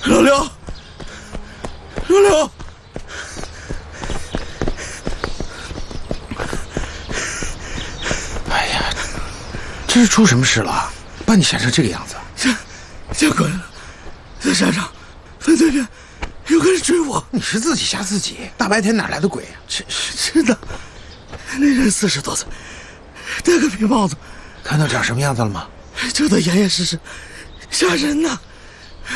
老刘，老刘， 哎呀，这是出什么事了？把你吓成这个样子？ 见鬼了，在山上，坟对面有个人追我。 你是自己吓自己，大白天哪来的鬼啊？ 真的，那人40多岁，戴个皮帽子。 看到长什么样子了吗？ 就得严严实实，吓人呐！